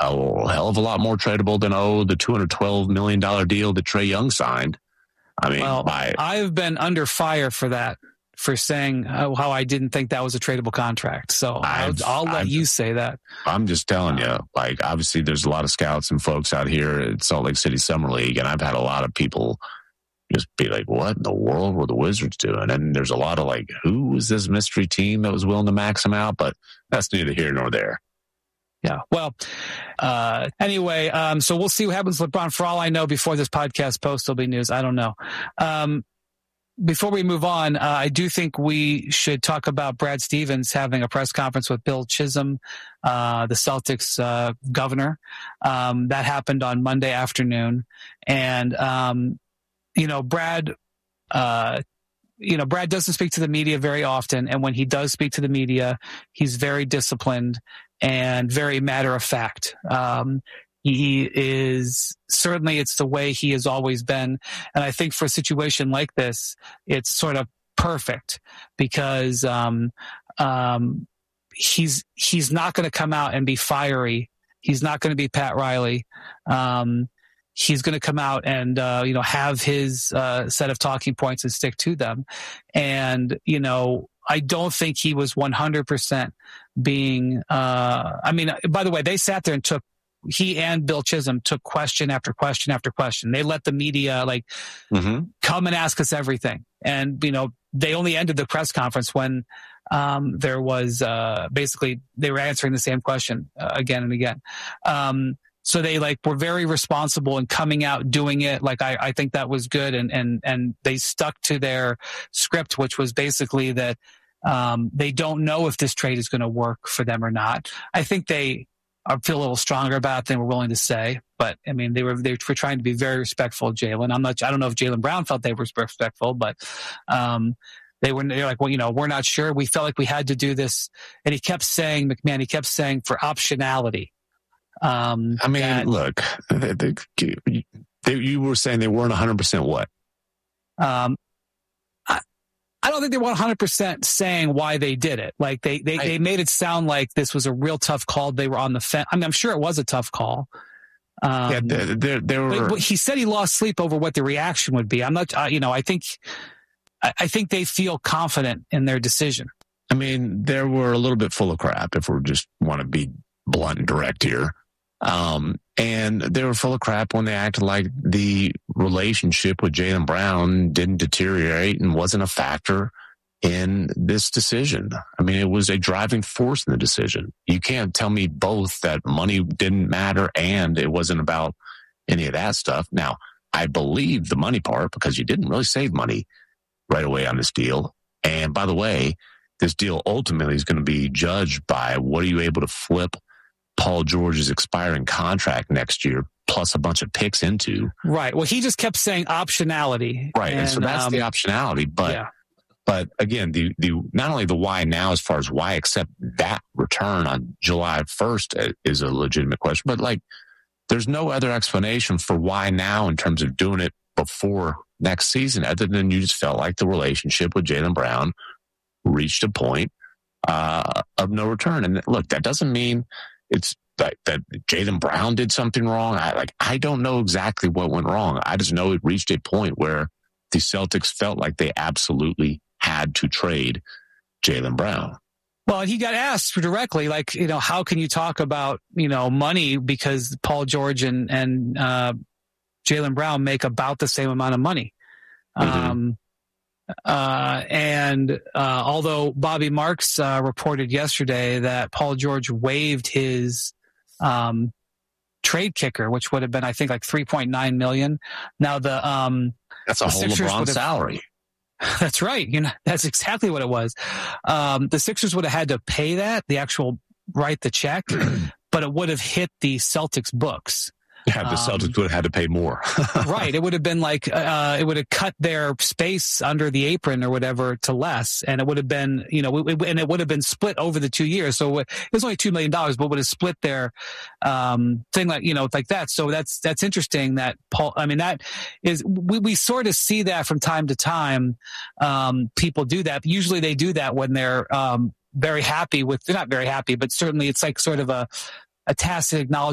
a hell of a lot more tradable than the $212 million deal that Trae Young signed. I mean, I've been under fire for that, for saying how I didn't think that was a tradable contract. So I'll let you say that. I'm just telling you, like, obviously there's a lot of scouts and folks out here at Salt Lake City Summer League, and I've had a lot of people just be like, what in the world were the Wizards doing? And there's a lot of like, who was this mystery team that was willing to max him out? But that's neither here nor there. Yeah. Well, anyway, so we'll see what happens with LeBron. For all I know, before this podcast post, there'll be news. I don't know. Before we move on, I do think we should talk about Brad Stevens having a press conference with Bill Chisholm, the Celtics governor. That happened on Monday afternoon. And, Brad doesn't speak to the media very often. And when he does speak to the media, he's very disciplined and very matter of fact. He is certainly, it's the way he has always been. And I think for a situation like this, it's sort of perfect because, he's not going to come out and be fiery. He's not going to be Pat Riley. He's going to come out and, have his, set of talking points and stick to them. And, I don't think he was 100% being, by the way, they sat there and he and Bill Chisholm took question after question after question. They let the media come and ask us everything. And, they only ended the press conference when, there was, basically they were answering the same question again and again. So they were very responsible in coming out, doing it. I think that was good. And they stuck to their script, which was basically that, they don't know if this trade is going to work for them or not. I think they feel a little stronger about it than we're willing to say. But I mean, they were trying to be very respectful of Jaylen. I don't know if Jaylen Brown felt they were respectful, but, they're like, well, we're not sure. We felt like we had to do this. And he kept saying for optionality. Look, you were saying they weren't 100% what? I don't think they were 100% saying why they did it. Like they made it sound like this was a real tough call. They were on the fence. I'm sure it was a tough call. There were. He said he lost sleep over what the reaction would be. I'm not. I think they feel confident in their decision. They were a little bit full of crap, if we just want to be blunt and direct here. And they were full of crap when they acted like the relationship with Jaylen Brown didn't deteriorate and wasn't a factor in this decision. It was a driving force in the decision. You can't tell me both that money didn't matter and it wasn't about any of that stuff. Now, I believe the money part because you didn't really save money right away on this deal. And by the way, this deal ultimately is going to be judged by what are you able to flip Paul George's expiring contract next year, plus a bunch of picks into. Right. Well, he just kept saying optionality. Right. And so that's the optionality. But again, the not only the why now as far as why accept that return on July 1st is a legitimate question, but there's no other explanation for why now in terms of doing it before next season, other than you just felt like the relationship with Jaylen Brown reached a point of no return. And look, that doesn't mean it's that Jaylen Brown did something wrong. I don't know exactly what went wrong. I just know it reached a point where the Celtics felt like they absolutely had to trade Jaylen Brown. Well, and he got asked directly, how can you talk about, money because Paul George and Jaylen Brown make about the same amount of money. Mm-hmm. Although Bobby Marks reported yesterday that Paul George waived his trade kicker, which would have been, I think, $3.9 million. Now that's a whole LeBron salary. That's right. That's exactly what it was. The Sixers would have had to pay that, write the check, but it would have hit the Celtics books. Yeah, the Celtics would have had to pay more. Right. It would have been it would have cut their space under the apron or whatever to less. And it would have been, and it would have been split over the 2 years. So it was only $2 million, but would have split their thing like that. So that's interesting that Paul, that is, we sort of see that from time to time. People do that. Usually they do that when they're very happy they're not very happy, but certainly it's sort of a tacit acknowledgement